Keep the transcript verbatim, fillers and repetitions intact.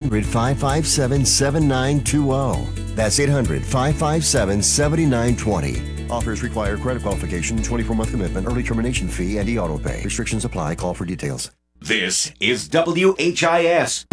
hundred, five five seven, seven nine two zero. That's eight hundred, five five seven, seven nine two zero. Offers require credit qualification, twenty-four month commitment, early termination fee, and e-auto pay. Restrictions apply. Call for details. This is W H I S,